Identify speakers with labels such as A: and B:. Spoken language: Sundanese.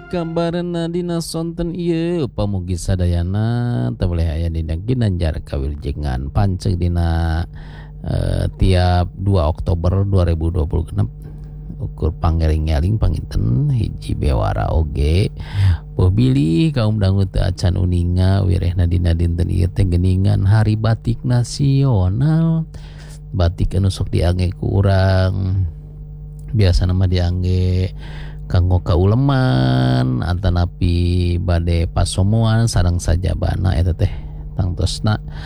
A: kabarna dina sonten ieu pamugi sadayana teu boleh aya dina Ginanjar Kawiljengan panceg dina tiap 2 Oktober 2026 ukur pangeling-eling panginten hiji bewara oge puh bilih kaum dangu teu acan uninga wirehna dina dinten ieu teh geuningan Hari Batik Nasional. Batik anu sok diangge ku urang biasa nama diangge kanggo kauleman atanapi bade pasomoan sareng sajabana eta teh tangtosna